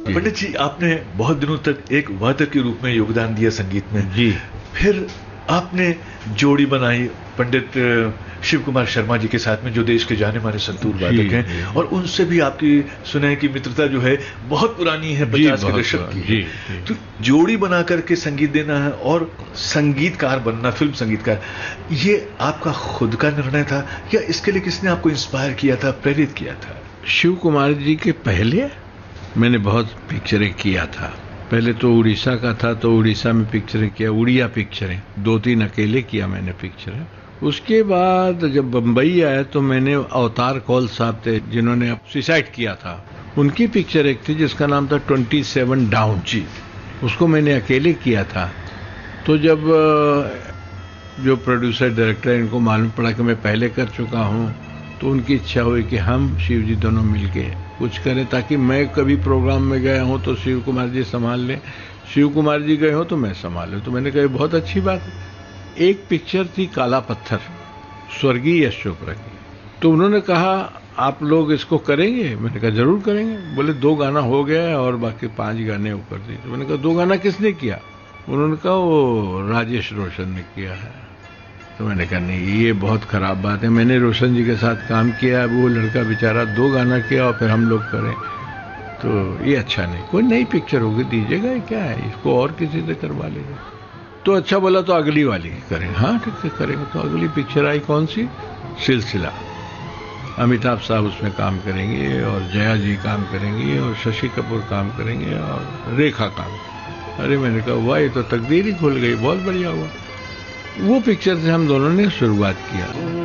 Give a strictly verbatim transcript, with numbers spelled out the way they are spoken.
पंडित जी, आपने बहुत दिनों तक एक वादक के रूप में योगदान दिया संगीत में जी। फिर आपने जोड़ी बनाई पंडित शिव कुमार शर्मा जी के साथ में, जो देश के जाने माने संतूर वादक हैं, और उनसे भी आपकी सुने की मित्रता जो है बहुत पुरानी है, पचास के दशक की जी, है। तो जोड़ी बना करके संगीत देना है और संगीतकार बनना, फिल्म संगीतकार, ये आपका खुद का निर्णय था या इसके लिए किसने आपको इंस्पायर किया था, प्रेरित किया था? शिव कुमार जी के पहले मैंने बहुत पिक्चरें किया था। पहले तो उड़ीसा का था, तो उड़ीसा में पिक्चरें किया, उड़िया पिक्चरें दो तीन अकेले किया मैंने पिक्चरें। उसके बाद जब बंबई आया तो मैंने अवतार कौल साहब थे जिन्होंने सुसाइड किया था, उनकी पिक्चर एक थी जिसका नाम था ट्वेंटी सेवन डाउन जी, उसको मैंने अकेले किया था। तो जब जो प्रोड्यूसर डायरेक्टर इनको मालूम पड़ा कि मैं पहले कर चुका हूं, तो उनकी इच्छा हुई कि हम शिव जी दोनों मिलके कुछ करें, ताकि मैं कभी प्रोग्राम में गया हूं तो शिव कुमार जी संभाल लें, शिव कुमार जी गए हो तो मैं संभालूं। तो मैंने कहा बहुत अच्छी बात है। एक पिक्चर थी काला पत्थर, स्वर्गीय यश चोपड़ा की, तो उन्होंने कहा आप लोग इसको करेंगे? मैंने कहा जरूर करेंगे। बोले दो गाना हो गया और बाकी पांच गाने ऊपर दिए। तो मैंने कहा दो गाना किसने किया? उन्होंने कहा वो राजेश रोशन ने किया है। तो मैंने कहा नहीं, ये बहुत खराब बात है, मैंने रोशन जी के साथ काम किया, अब वो लड़का बेचारा दो गाना किया और फिर हम लोग करें, तो ये अच्छा नहीं। कोई नई पिक्चर होगी दीजिएगा, क्या है, इसको और किसी से करवा लेंगे। तो अच्छा बोला तो अगली वाली करें। हाँ ठीक है करेंगे। तो अगली पिक्चर आई कौन सी? सिलसिला। अमिताभ साहब उसमें काम करेंगे और जया जी काम करेंगी और शशि कपूर काम करेंगे और रेखा काम। अरे मैंने कहा वाह, ये तो तकदीर ही खुल गई, बहुत बढ़िया हुआ। वो पिक्चर से हम दोनों ने शुरुआत किया।